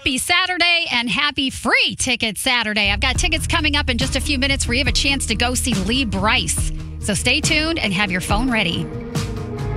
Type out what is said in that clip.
Happy Saturday and happy free ticket Saturday. I've got tickets coming up in just a few minutes where you have a chance to go see Lee Brice. So stay tuned and have your phone ready.